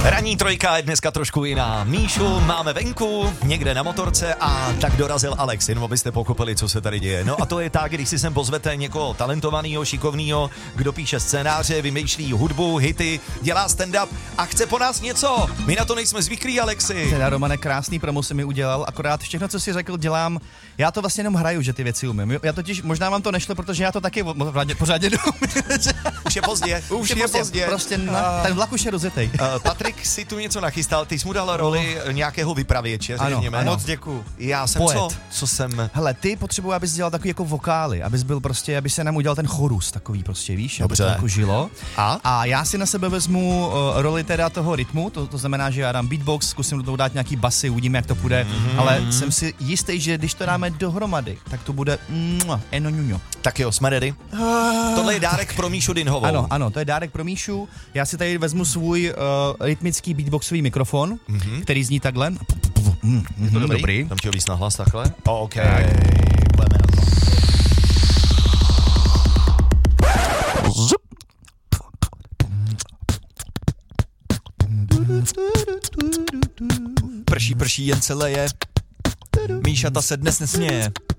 Ranní trojka je dneska trošku jiná. Míšu máme venku, někde na motorce a tak dorazil Alex, jenom abyste pochopili, co se tady děje. No a to je tak, když si sem pozvete někoho talentovaného, šikovného, kdo píše scénáře, vymýšlí hudbu, hity, dělá stand-up a chce po nás něco. My na to nejsme zvyklí, Alexi. Teda, Romane, krásný promo si mi udělal, akorát všechno, co si řekl, dělám. Já to vlastně jenom hraju, že ty věci umím. Já totiž, možná vám to nešlo, protože já to taky pořádně umím. Už je pozdě, už je pozdě. Prostě ten vlak už je rozjetej. Patrik si tu něco nachystal, ty jsi mu dal roli nějakého vypravěče, řekněme. Ano. Moc děkuju. Já jsem Poet. Co jsem... Hele, ty potřebuji, abys dělal takový jako vokály, abys byl prostě, aby se nám udělal ten chorus takový prostě, víš, dobře, aby to jako žilo. A já si na sebe vezmu roli teda toho rytmu, to znamená, že já dám beatbox, zkusím do toho dát nějaký basy, uvidíme, jak to půjde, ale jsem si jistý, že když to dáme dohromady, tak to bude enoňuňo. Tak jo, jsme ready. Tohle je dárek pro Míšu Dinhovou. Ano, to je dárek pro Míšu. Já si tady vezmu svůj rytmický beatboxový mikrofon, který zní takhle. Je to dobrý? Tam ti ho víc na hlas takhle? OK. Pojďme na to. Prší, jen se leje. Míša ta se dnes nesměje.